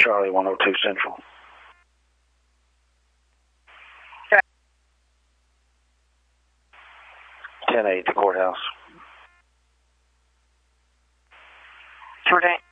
Charlie 102 Central. Okay. 10-8, the courthouse. Jordan.